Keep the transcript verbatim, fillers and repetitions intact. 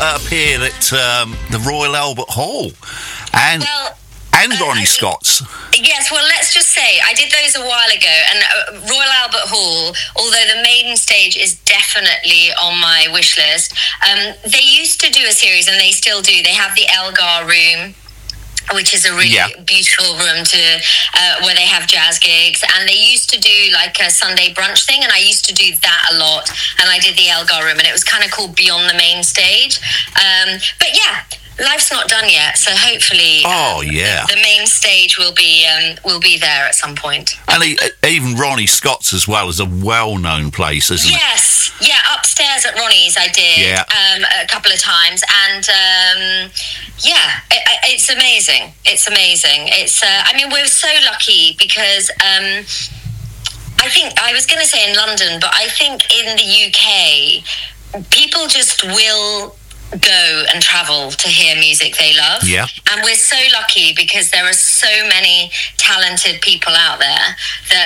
uh, appeared at um, the Royal Albert Hall, and Well, and uh, Ronnie I- Scott's. Yes, well, let's just say I did those a while ago, and uh, Royal Albert Hall, although the maiden stage is definitely on my wish list, um, they used to do a series, and they still do. They have the Elgar Room, which is a really Yeah. beautiful room to uh, where they have jazz gigs, and they used to do like a Sunday brunch thing, and I used to do that a lot, and I did the Elgar Room, and it was kind of called Beyond the Main Stage. Um, but yeah, life's not done yet, so hopefully Oh, um, yeah. the, the main stage will be um, will be there at some point. And he, even Ronnie Scott's as well is a well-known place, isn't it? Yes, yeah, upstairs at Ronnie's I did Yeah. um, a couple of times, and um, yeah, it, it's amazing. It's amazing. It's. Uh, I mean, we're so lucky because um, I think I was going to say in London, but I think in the U K, people just will go and travel to hear music they love. Yeah. And we're so lucky because there are so many talented people out there that